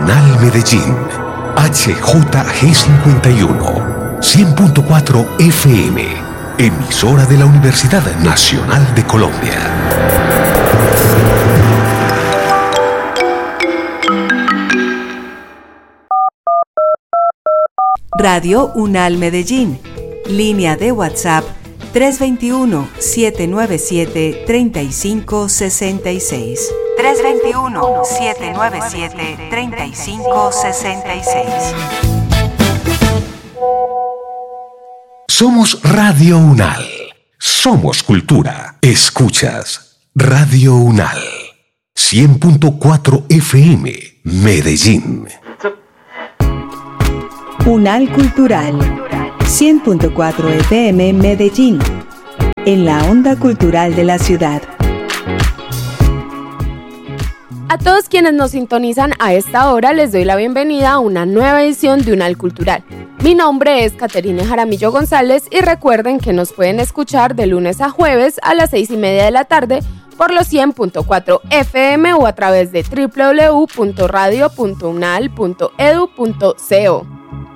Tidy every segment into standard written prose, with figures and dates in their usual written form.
UNAL Medellín, HJG51, 100.4 FM, emisora de la Universidad Nacional de Colombia. Radio UNAL Medellín, línea de WhatsApp 321-797-3566. 321-797-3566. Somos Radio UNAL. Somos cultura. Escuchas Radio UNAL. 100.4 FM, Medellín. UNAL Cultural. 100.4 FM, Medellín. En la onda cultural de la ciudad. A todos quienes nos sintonizan a esta hora les doy la bienvenida a una nueva edición de UNAL Cultural. Mi nombre es Caterina Jaramillo González y recuerden que nos pueden escuchar de lunes a jueves a las 6:30 de la tarde por los 100.4 FM o a través de www.radio.unal.edu.co.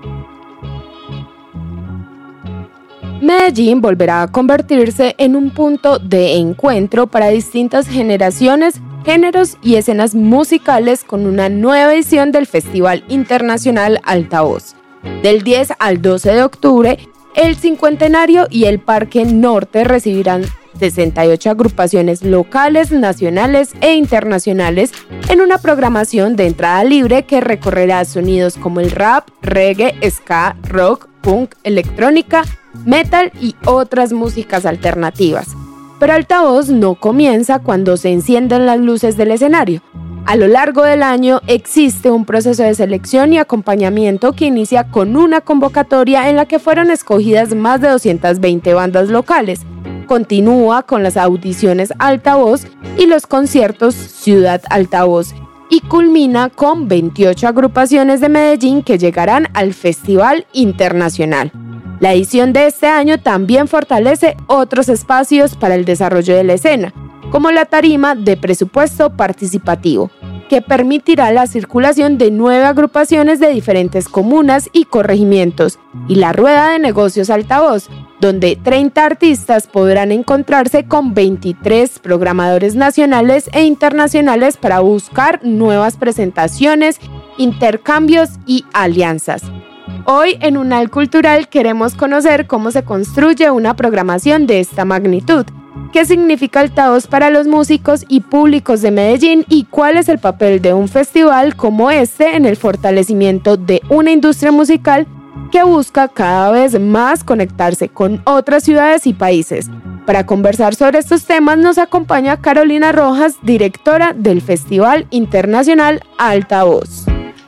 Medellín volverá a convertirse en un punto de encuentro para distintas generaciones, géneros y escenas musicales con una nueva edición del Festival Internacional Altavoz. Del 10 al 12 de octubre, el Cincuentenario y el Parque Norte recibirán 68 agrupaciones locales, nacionales e internacionales en una programación de entrada libre que recorrerá sonidos como el rap, reggae, ska, rock, punk, electrónica, metal y otras músicas alternativas. Pero Altavoz no comienza cuando se encienden las luces del escenario. A lo largo del año existe un proceso de selección y acompañamiento que inicia con una convocatoria en la que fueron escogidas más de 220 bandas locales. Continúa con las audiciones Altavoz y los conciertos Ciudad Altavoz y culmina con 28 agrupaciones de Medellín que llegarán al Festival Internacional. La edición de este año también fortalece otros espacios para el desarrollo de la escena, como la tarima de presupuesto participativo, que permitirá la circulación de 9 agrupaciones de diferentes comunas y corregimientos, y la rueda de negocios Altavoz, donde 30 artistas podrán encontrarse con 23 programadores nacionales e internacionales para buscar nuevas presentaciones, intercambios y alianzas. Hoy en UNAL Cultural queremos conocer cómo se construye una programación de esta magnitud, qué significa Altavoz para los músicos y públicos de Medellín y cuál es el papel de un festival como este en el fortalecimiento de una industria musical que busca cada vez más conectarse con otras ciudades y países. Para conversar sobre estos temas nos acompaña Carolina Rojas, directora del Festival Internacional Altavoz.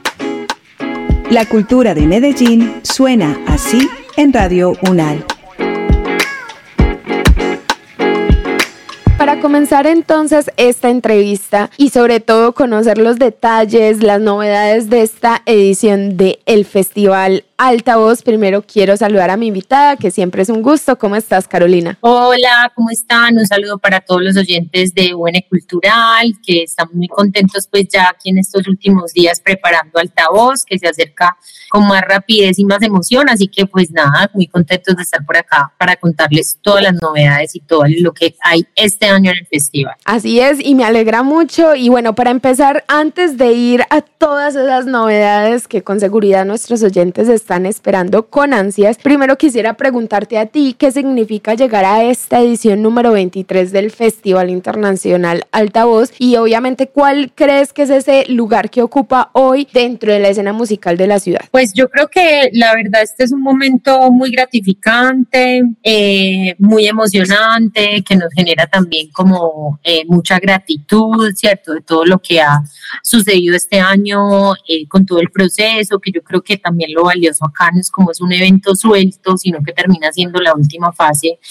La cultura de Medellín suena así en Radio UNAL. Para comenzar entonces esta entrevista y sobre todo conocer los detalles, las novedades de esta edición del Festival Altavoz, primero quiero saludar a mi invitada, que siempre es un gusto. ¿Cómo estás, Carolina? Hola, ¿cómo están? Un saludo para todos los oyentes de UN Cultural, que estamos muy contentos pues ya aquí en estos últimos días preparando Altavoz, que se acerca con más rapidez y más emoción, así que pues nada, muy contentos de estar por acá para contarles todas las novedades y todo lo que hay este año en el festival. Así es, y me alegra mucho. Y bueno, para empezar, antes de ir a todas esas novedades que con seguridad nuestros oyentes están esperando con ansias, primero quisiera preguntarte a ti qué significa llegar a esta edición número 23 del Festival Internacional Altavoz y obviamente cuál crees que es ese lugar que ocupa hoy dentro de la escena musical de la ciudad. Pues yo creo que la verdad este es un momento muy gratificante, muy emocionante, que nos genera también como mucha gratitud, ¿cierto? De todo lo que ha sucedido este año con todo el proceso, que yo creo que también lo valioso acá no es como es un evento suelto, sino que termina siendo la última fase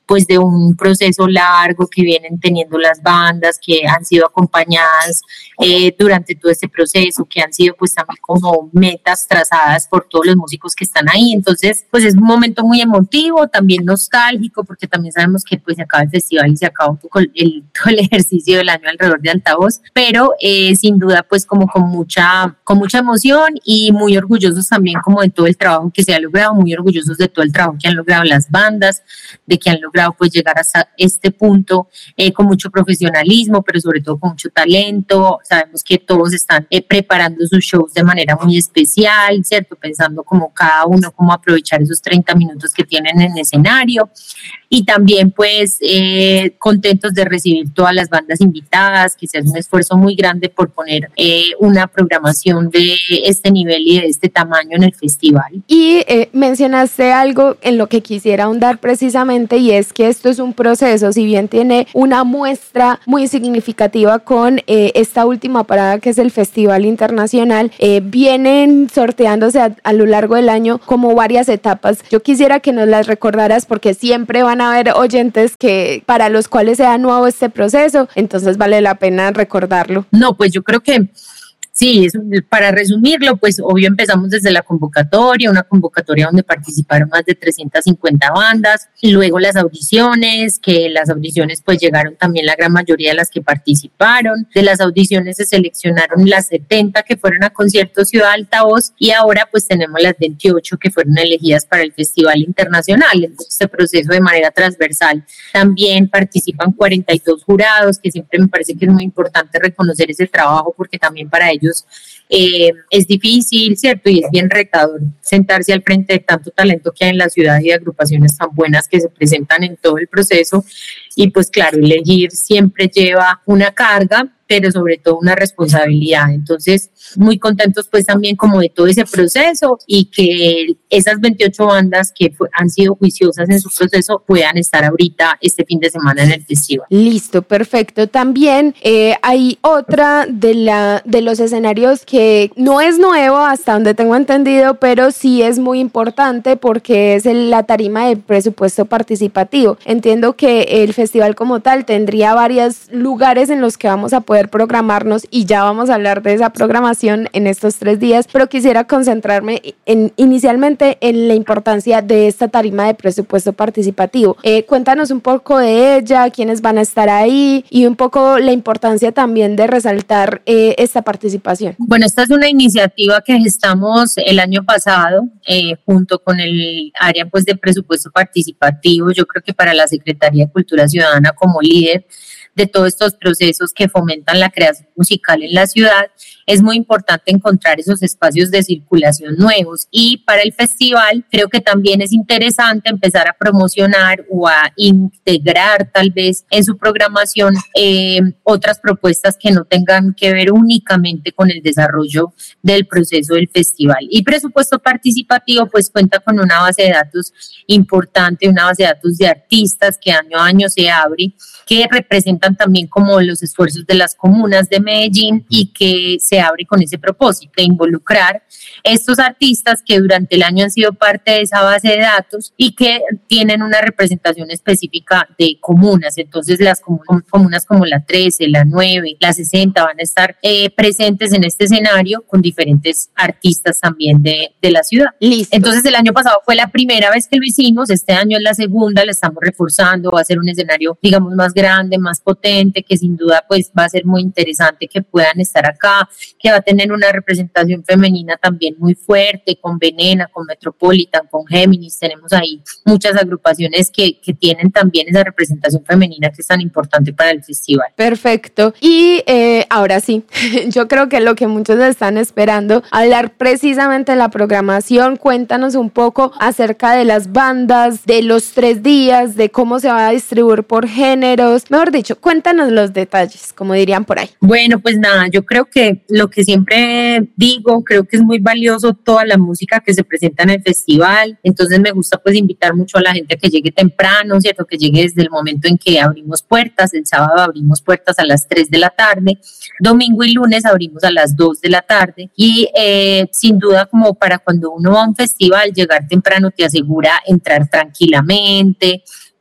pues de un proceso largo que vienen teniendo las bandas, que han sido acompañadas durante todo este proceso, que han sido pues también como metas trazadas por todos los músicos que están ahí. Entonces pues es un momento muy emotivo, también nostálgico, porque también sabemos que pues se acaba el festival y se acaba un poco todo el ejercicio del año alrededor de Altavoz, pero sin duda pues como con mucha emoción y muy orgullosos también como de todo el trabajo que se ha logrado, muy orgullosos de todo el trabajo que han logrado las bandas, de que han logrado pues llegar hasta este punto con mucho profesionalismo, pero sobre todo con mucho talento. Sabemos que todos están preparando sus shows de manera muy especial, ¿cierto? Pensando como cada uno cómo aprovechar esos 30 minutos que tienen en escenario, y también pues contentos de recibir todas las bandas invitadas, que se hace un esfuerzo muy grande por poner una programación de este nivel y de este tamaño en el festival. Y mencionaste algo en lo que quisiera ahondar precisamente, y es que esto es un proceso, si bien tiene una muestra muy significativa con esta última parada que es el Festival Internacional, vienen sorteándose a lo largo del año como varias etapas. Yo quisiera que nos las recordaras, porque siempre van a haber oyentes que para los cuales sea nuevo este proceso, entonces vale la pena recordarlo. No, pues yo creo que sí, para resumirlo, pues obvio empezamos desde la convocatoria, una convocatoria donde participaron más de 350 bandas, y luego las audiciones, que las audiciones pues llegaron también la gran mayoría de las que participaron. De las audiciones se seleccionaron las 70 que fueron a concierto Ciudad Altavoz, y ahora pues tenemos las 28 que fueron elegidas para el Festival Internacional. En este proceso de manera transversal también participan 42 jurados, que siempre me parece que es muy importante reconocer ese trabajo, porque también para ellos es difícil, ¿cierto? Y es bien retador sentarse al frente de tanto talento que hay en la ciudad y de agrupaciones tan buenas que se presentan en todo el proceso. Y pues claro, elegir siempre lleva una carga, pero sobre todo una responsabilidad. Entonces, muy contentos pues también como de todo ese proceso, y que esas 28 bandas que han sido juiciosas en su proceso puedan estar ahorita este fin de semana en el festival. Listo, perfecto. También hay otra de los escenarios que no es nuevo hasta donde tengo entendido, pero sí es muy importante, porque es la tarima del presupuesto participativo. Entiendo que el festival como tal tendría varios lugares en los que vamos a poder programarnos, y ya vamos a hablar de esa programación en estos 3 días, pero quisiera concentrarme inicialmente en la importancia de esta tarima de presupuesto participativo. Cuéntanos un poco de ella, quiénes van a estar ahí, y un poco la importancia también de resaltar esta participación. Bueno, esta es una iniciativa que gestamos el año pasado junto con el área pues de presupuesto participativo. Yo creo que para la Secretaría de Cultura Ciudadana, como líder de todos estos procesos que fomentan la creación musical en la ciudad, es muy importante encontrar esos espacios de circulación nuevos, y para el festival creo que también es interesante empezar a promocionar o a integrar tal vez en su programación otras propuestas que no tengan que ver únicamente con el desarrollo del proceso del festival. Y presupuesto participativo pues cuenta con una base de datos importante, una base de datos de artistas que año a año se abre, que representan también como los esfuerzos de las comunas de Medellín, y que se abre con ese propósito de involucrar estos artistas que durante el año han sido parte de esa base de datos y que tienen una representación específica de comunas. Entonces las comunas como la 13, la 9, la 60 van a estar presentes en este escenario con diferentes artistas también de la ciudad. Listo. Entonces el año pasado fue la primera vez que lo hicimos, este año es la segunda, la estamos reforzando, va a ser un escenario digamos más grande, más potente, que sin duda pues va a ser muy interesante que puedan estar acá, que va a tener una representación femenina también muy fuerte, con Venena, con Metropolitan, con Géminis. Tenemos ahí muchas agrupaciones que tienen también esa representación femenina que es tan importante para el festival. Perfecto. Y ahora sí, yo creo que lo que muchos están esperando, hablar precisamente de la programación. Cuéntanos un poco acerca de las bandas, de los 3 días, de cómo se va a distribuir por géneros. Mejor dicho, cuéntanos los detalles, como dirían por ahí. Bueno, pues nada, yo creo que lo que siempre digo, creo que es muy valioso toda la música que se presenta en el festival. Entonces me gusta pues invitar mucho a la gente a que llegue temprano, ¿cierto? Que llegue desde el momento en que abrimos puertas. El sábado abrimos puertas a las 3 de la tarde, domingo y lunes abrimos a las 2 de la tarde, y sin duda como para cuando uno va a un festival, llegar temprano te asegura entrar tranquilamente,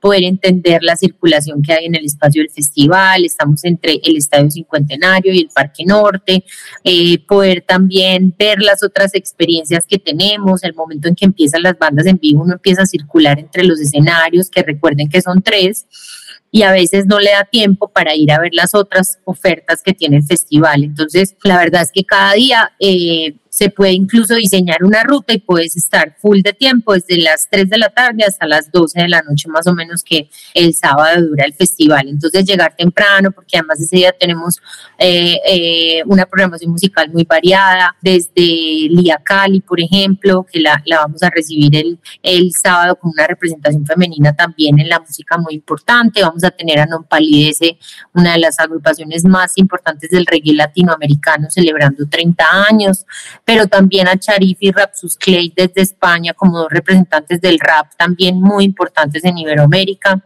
poder entender la circulación que hay en el espacio del festival. Estamos entre el Estadio Cincuentenario y el Parque Norte, poder también ver las otras experiencias que tenemos. El momento en que empiezan las bandas en vivo, uno empieza a circular entre los escenarios, que recuerden que son 3, y a veces no le da tiempo para ir a ver las otras ofertas que tiene el festival. Entonces, la verdad es que cada día se puede incluso diseñar una ruta y puedes estar full de tiempo desde las 3 de la tarde hasta las 12 de la noche más o menos, que el sábado dura el festival. Entonces llegar temprano, porque además ese día tenemos una programación musical muy variada, desde Lía Cali, por ejemplo, que la vamos a recibir el sábado con una representación femenina también en la música muy importante. Vamos a tener a Non Palidece, una de las agrupaciones más importantes del reggae latinoamericano, celebrando 30 años, pero también a Sharif y Rapsus Clay desde España como 2 representantes del rap también muy importantes en Iberoamérica.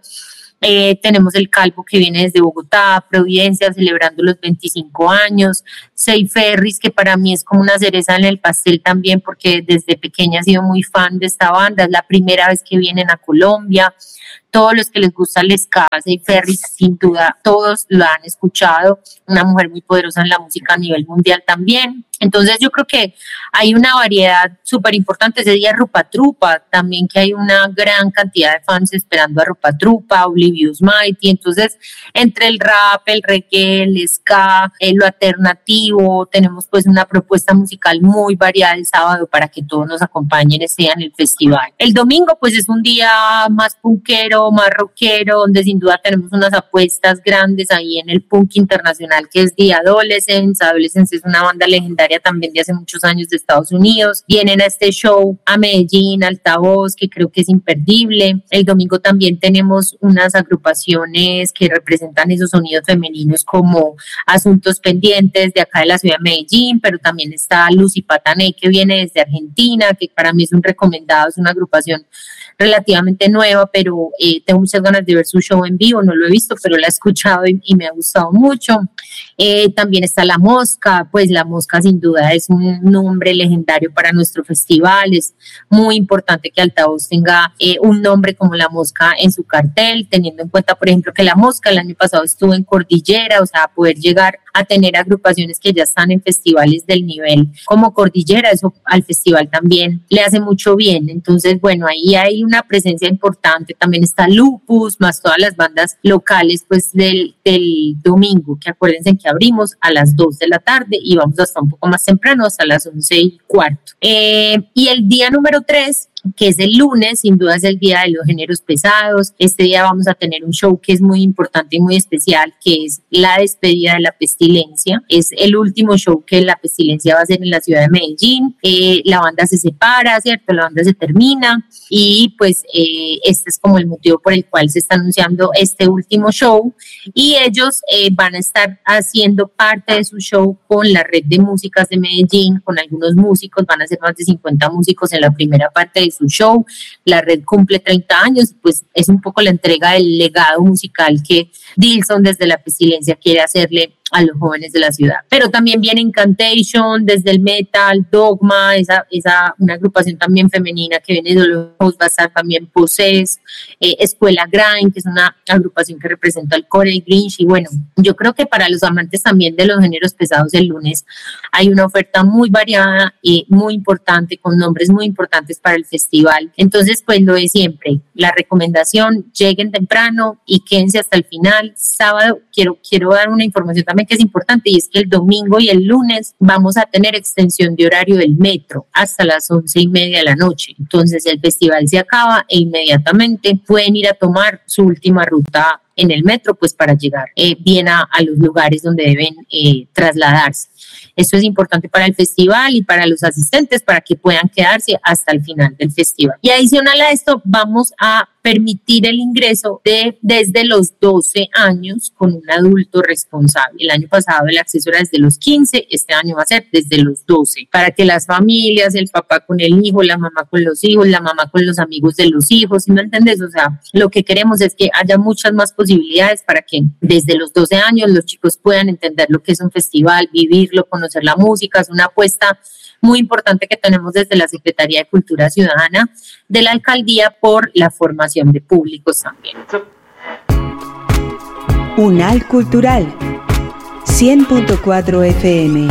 Tenemos el Calvo, que viene desde Bogotá, Providencia, celebrando los 25 años, Sei Ferris, que para mí es como una cereza en el pastel también, porque desde pequeña he sido muy fan de esta banda, es la primera vez que vienen a Colombia. Todos los que les gusta el ska, Sei Ferris, sin duda, todos lo han escuchado, una mujer muy poderosa en la música a nivel mundial también. Entonces yo creo que hay una variedad súper importante. Ese día Rupatrupa, también, que hay una gran cantidad de fans esperando a Rupatrupa, Oblivious Mighty. Entonces, entre el rap, el reggae, el ska, lo alternativo, tenemos pues una propuesta musical muy variada el sábado para que todos nos acompañen ese día en el festival. El domingo pues es un día más punkero, más rockero, donde sin duda tenemos unas apuestas grandes ahí en el punk internacional, que es The Adolescents. Adolescents es una banda legendaria también de hace muchos años de Estados Unidos. Vienen a este show a Medellín, Altavoz, que creo que es imperdible. El domingo también tenemos unas agrupaciones que representan esos sonidos femeninos, como Asuntos Pendientes de acá de la ciudad de Medellín, pero también está Lucy Patané, que viene desde Argentina, que para mí es un recomendado, es una agrupación relativamente nueva, pero tengo muchas ganas de ver su show en vivo. No lo he visto, pero la he escuchado y me ha gustado mucho. También está La Mosca, pues La Mosca sin duda es un nombre legendario para nuestro festival. Es muy importante que Altavoz tenga un nombre como La Mosca en su cartel, teniendo en cuenta, por ejemplo, que La Mosca el año pasado estuvo en Cordillera, o sea, poder llegar a tener agrupaciones que ya están en festivales del nivel como Cordillera, eso al festival también le hace mucho bien. Entonces, bueno, ahí hay una presencia importante. También está Lupus, más todas las bandas locales pues del domingo, que acuérdense que abrimos a las 2 de la tarde y vamos hasta un poco más temprano, hasta las 11:15. Y el día número 3, que es el lunes, sin duda es el día de los géneros pesados. Este día vamos a tener un show que es muy importante y muy especial, que es la despedida de La Pestilencia. Es el último show que La Pestilencia va a hacer en la ciudad de Medellín. La banda se separa, ¿cierto? La banda se termina y pues este es como el motivo por el cual se está anunciando este último show, y ellos van a estar haciendo parte de su show con la red de músicas de Medellín, con algunos músicos. Van a ser más de 50 músicos en la primera parte de su show. La red cumple 30 años, pues es un poco la entrega del legado musical que Dilson desde La Pestilencia quiere hacerle a los jóvenes de la ciudad. Pero también viene Incantation, desde el metal, Dogma, una agrupación también femenina que viene de los, va a estar también Possess, Escuela Grind, que es una agrupación que representa el core y Grinch. Y bueno, yo creo que para los amantes también de los géneros pesados, el lunes hay una oferta muy variada y muy importante, con nombres muy importantes para el festival. Entonces, pues lo de siempre, la recomendación: lleguen temprano y quédense hasta el final. Sábado, quiero dar una información también que es importante, y es que el domingo y el lunes vamos a tener extensión de horario del metro hasta las 11:30 de la noche. Entonces el festival se acaba e inmediatamente pueden ir a tomar su última ruta en el metro, pues para llegar bien a los lugares donde deben trasladarse. Esto es importante para el festival y para los asistentes, para que puedan quedarse hasta el final del festival. Y adicional a esto, vamos a permitir el ingreso desde los 12 años con un adulto responsable. El año pasado el acceso era desde los 15, este año va a ser desde los 12, para que las familias, el papá con el hijo, la mamá con los hijos, la mamá con los amigos de los hijos, ¿sí me entiendes? O sea, lo que queremos es que haya muchas más posibilidades posibilidades para que desde los 12 años los chicos puedan entender lo que es un festival, vivirlo, conocer la música. Es una apuesta muy importante que tenemos desde la Secretaría de Cultura Ciudadana de la Alcaldía por la formación de públicos también. Unal Cultural 100.4 FM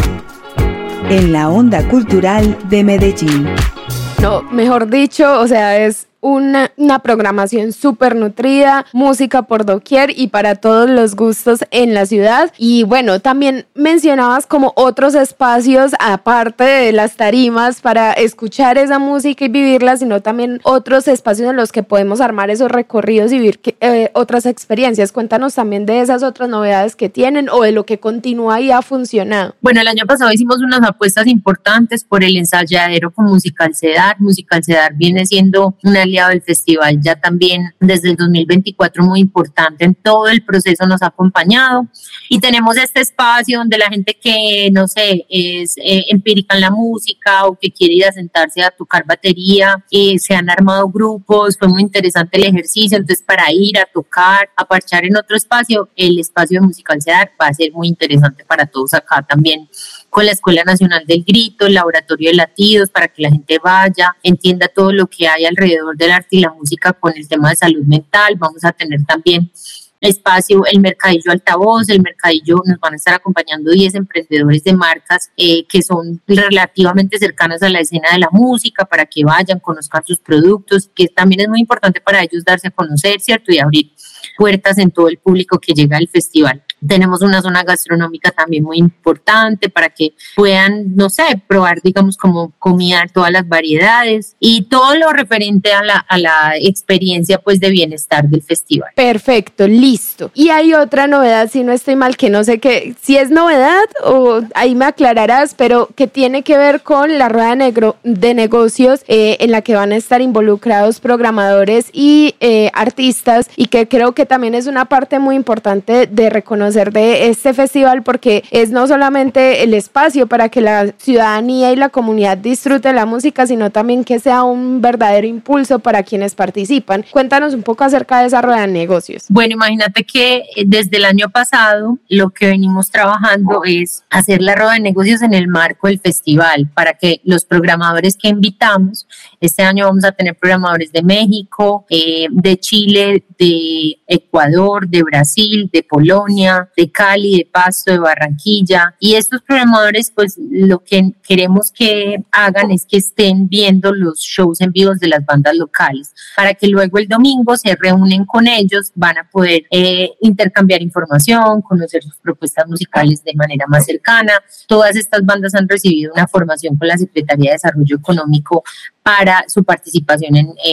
en la onda cultural de Medellín. No, mejor dicho, o sea, es una programación súper nutrida, música por doquier y para todos los gustos en la ciudad. Y bueno, también mencionabas como otros espacios aparte de las tarimas para escuchar esa música y vivirla, sino también otros espacios en los que podemos armar esos recorridos y vivir otras experiencias. Cuéntanos también de esas otras novedades que tienen o de lo que continúa y ha funcionado. Bueno, el año pasado hicimos unas apuestas importantes por el ensayadero con Musical Cedar. Musical Cedar viene siendo una aliado del festival ya también desde el 2024 muy importante en todo el proceso, nos ha acompañado y tenemos este espacio donde la gente que no sé es empírica en la música o que quiere ir a sentarse a tocar batería, se han armado grupos, fue muy interesante el ejercicio, entonces para ir a tocar, a parchar en otro espacio, el espacio de Musical Cedar va a ser muy interesante para todos acá también, con la Escuela Nacional del Grito, el Laboratorio de Latidos, para que la gente vaya, entienda todo lo que hay alrededor del arte y la música con el tema de salud mental. Vamos a tener también espacio, el Mercadillo Altavoz, el Mercadillo, nos van a estar acompañando 10 emprendedores de marcas que son relativamente cercanas a la escena de la música, para que vayan, conozcan sus productos, que también es muy importante para ellos darse a conocer, ¿cierto? Y abrir puertas en todo el público que llega al festival. Tenemos una zona gastronómica también muy importante para que puedan, no sé, probar, digamos, como comida, todas las variedades y todo lo referente a la experiencia, pues, de bienestar del festival. Perfecto, listo. Y hay otra novedad, si no estoy mal, que no sé qué, si es novedad o ahí me aclararás, pero que tiene que ver con la rueda de negocios en la que van a estar involucrados programadores y artistas, y que creo que también es una parte muy importante de reconocer de este festival, porque es no solamente el espacio para que la ciudadanía y la comunidad disfrute la música, sino también que sea un verdadero impulso para quienes participan. Cuéntanos un poco acerca de esa rueda de negocios. Bueno, imagínate que desde el año pasado lo que venimos trabajando es hacer la rueda de negocios en el marco del festival, para que los programadores que invitamos, este año vamos a tener programadores de México, de Chile, de Ecuador, de Brasil, de Polonia, de Cali, de Pasto, de Barranquilla, y estos programadores, pues lo que queremos que hagan es que estén viendo los shows en vivos de las bandas locales, para que luego el domingo se reúnen con ellos, van a poder intercambiar información, conocer sus propuestas musicales de manera más cercana. Todas estas bandas han recibido una formación con la Secretaría de Desarrollo Económico para su participación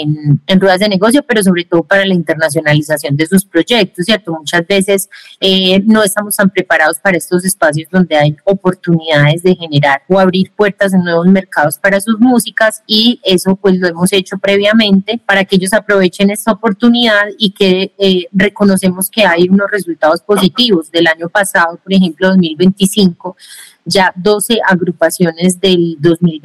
en ruedas de negocio, pero sobre todo para la internacionalización de sus proyectos, ¿cierto? Muchas veces no estamos tan preparados para estos espacios donde hay oportunidades de generar o abrir puertas en nuevos mercados para sus músicas, y eso pues lo hemos hecho previamente para que ellos aprovechen esta oportunidad y que reconocemos que hay unos resultados positivos. Del año pasado, por ejemplo, 2025, ya 12 agrupaciones del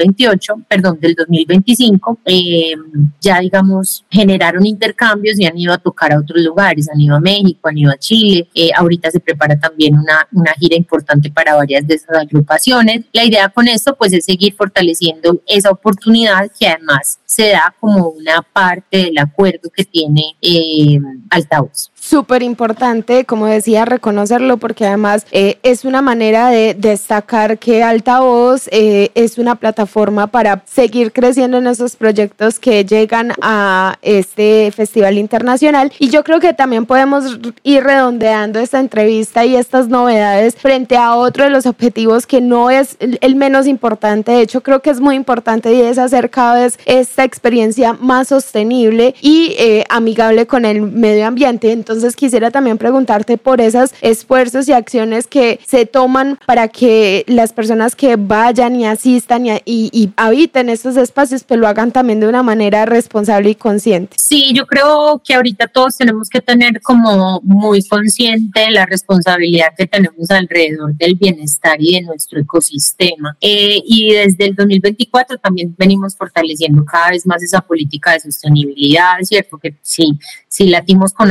2025, ya digamos generaron intercambios y han ido a tocar a otros lugares, han ido a México, han ido a Chile, ahorita se prepara también una gira importante para varias de esas agrupaciones. La idea con esto pues es seguir fortaleciendo esa oportunidad, que además se da como una parte del acuerdo que tiene Altavoz. Súper importante, como decía, reconocerlo, porque además es una manera de destacar que Altavoz es una plataforma para seguir creciendo en esos proyectos que llegan a este festival internacional. Y yo creo que también podemos ir redondeando esta entrevista y estas novedades frente a otro de los objetivos que no es el menos importante. De hecho, creo que es muy importante, y es hacer cada vez esta experiencia más sostenible y amigable con el medio ambiente. Entonces quisiera también preguntarte por esos esfuerzos y acciones que se toman para que las personas que vayan y asistan y habiten estos espacios pues lo hagan también de una manera responsable y consciente. Sí, yo creo que ahorita todos tenemos que tener como muy consciente la responsabilidad que tenemos alrededor del bienestar y de nuestro ecosistema, y desde el 2024 también venimos fortaleciendo cada vez más esa política de sostenibilidad, ¿cierto? Que sí latimos con Altavoz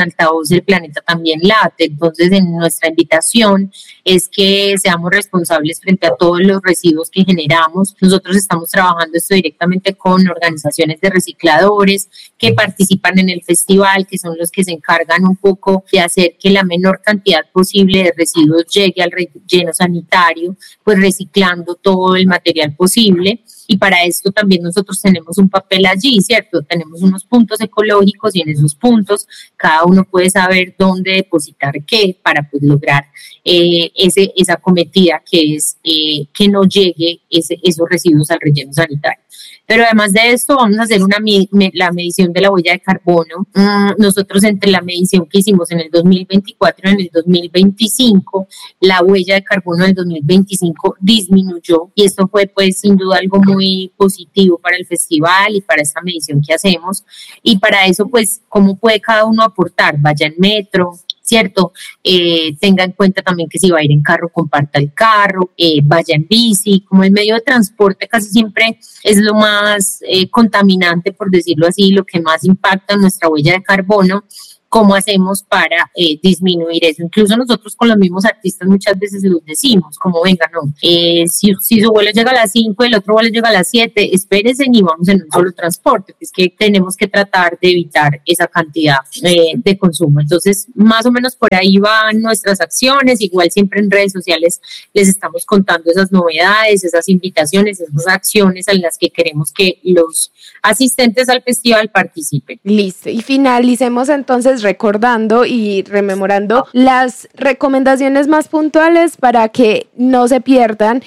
pues el planeta también late. Entonces, en nuestra invitación es que seamos responsables frente a todos los residuos que generamos. Nosotros estamos trabajando esto directamente con organizaciones de recicladores que participan en el festival, que son los que se encargan un poco de hacer que la menor cantidad posible de residuos llegue al relleno sanitario, pues reciclando todo el material posible. Y para esto también nosotros tenemos un papel allí, ¿cierto? Tenemos unos puntos ecológicos y en esos puntos cada uno puede saber dónde depositar qué para pues lograr esa cometida que es que no llegue esos residuos al relleno sanitario. Pero además de esto vamos a hacer la medición de la huella de carbono. Nosotros entre la medición que hicimos en el 2024 y en el 2025, la huella de carbono del 2025 disminuyó y esto fue pues sin duda algo muy positivo para el festival y para esta medición que hacemos. Y para eso pues, ¿cómo puede cada uno aportar? Vaya en metro, ¿cierto? Tenga en cuenta también que si va a ir en carro, comparta el carro, vaya en bici. Como el medio de transporte casi siempre es lo más contaminante, por decirlo así, lo que más impacta en nuestra huella de carbono. ¿Cómo hacemos para disminuir eso? Incluso nosotros con los mismos artistas muchas veces los decimos, como venga, no, si su vuelo llega a las 5 y el otro vuelo llega a las 7, espérense y vamos en un solo transporte, es que tenemos que tratar de evitar esa cantidad de consumo. Entonces, más o menos por ahí van nuestras acciones, igual siempre en redes sociales les estamos contando esas novedades, esas invitaciones, esas acciones en las que queremos que los asistentes al festival participen. Listo, y finalicemos entonces recordando y rememorando las recomendaciones más puntuales para que no se pierdan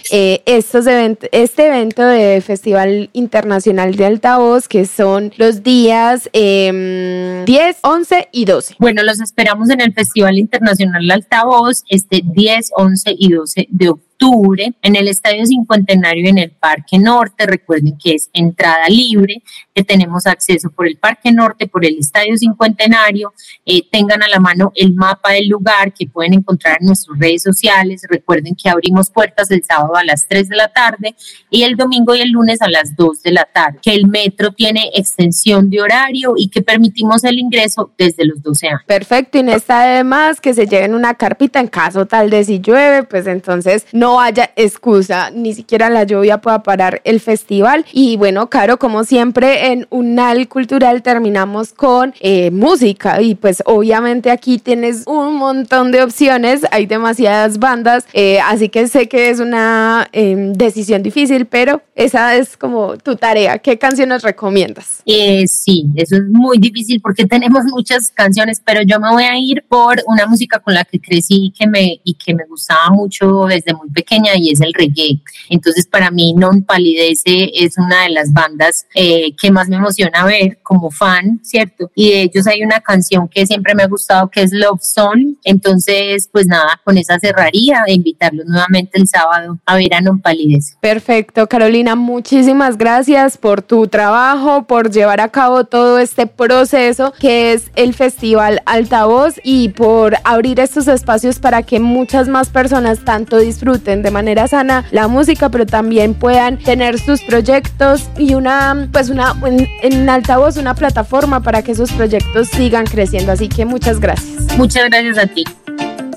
este evento de Festival Internacional de Altavoz, que son los días 10, 11 y 12. Bueno, los esperamos en el Festival Internacional de Altavoz 10, 11 y 12 de octubre. En el Estadio Cincuentenario en el Parque Norte. Recuerden que es entrada libre, que tenemos acceso por el Parque Norte, por el Estadio Cincuentenario. Tengan a la mano el mapa del lugar que pueden encontrar en nuestras redes sociales. Recuerden que abrimos puertas el sábado a las 3 de la tarde y el domingo y el lunes a las 2 de la tarde. Que el metro tiene extensión de horario y que permitimos el ingreso desde los 12 años. Perfecto, y no está de más que se lleven una carpita en caso tal de si llueve, pues entonces no haya excusa, ni siquiera la lluvia pueda parar el festival. Y bueno, Caro, como siempre en Unal Cultural terminamos con música y pues obviamente aquí tienes un montón de opciones, hay demasiadas bandas, así que sé que es una decisión difícil, pero esa es como tu tarea. ¿Qué canciones recomiendas? Sí, eso es muy difícil porque tenemos muchas canciones, pero yo me voy a ir por una música con la que crecí y que me gustaba mucho desde muy pequeña, y es el reggae. Entonces para mí Non Palidece es una de las bandas que más me emociona ver como fan, ¿cierto? Y de ellos hay una canción que siempre me ha gustado que es Love Song. Entonces pues nada, con esa cerraría de invitarlos nuevamente el sábado a ver a Non Palidece. Perfecto, Carolina, muchísimas gracias por tu trabajo, por llevar a cabo todo este proceso que es el Festival Altavoz y por abrir estos espacios para que muchas más personas tanto disfruten de manera sana la música, pero también puedan tener sus proyectos y en Altavoz una plataforma para que esos proyectos sigan creciendo. Así que muchas gracias. Muchas gracias a ti.